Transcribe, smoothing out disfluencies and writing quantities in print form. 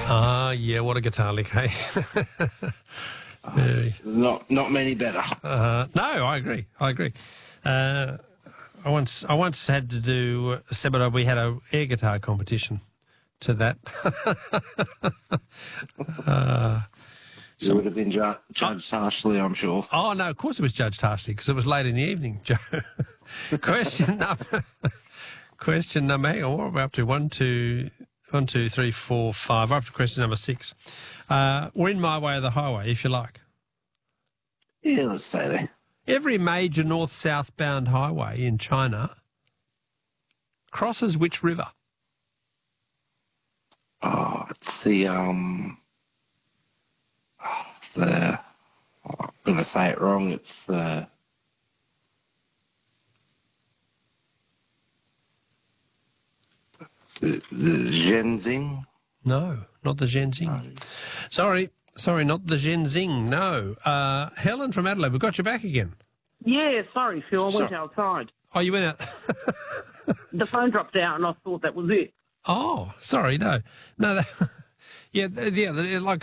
Yeah, what a guitar lick, hey? Very. Not many better. No, I agree. I once had to do a seminar. We had an air guitar competition to that. You would have been judged harshly, I'm sure. Oh, no, of course it was judged harshly because it was late in the evening, Joe. Question number, hang on, what are we up to? 1, 2, 3, 4, 5. We're up to question number 6. We're in my way of the highway, if you like. Yeah, let's stay there. Every major north-southbound highway in China crosses which river? Oh, it's I'm going to say it wrong. It's the Zhenzing. No, not the Zhenzing. No. Sorry, not the Zhenzing. No. Helen from Adelaide, we've got you back again. Yeah, sorry, Phil. I went outside. Oh, you went out? The phone dropped out and I thought that was it. Oh, sorry, no. Yeah, like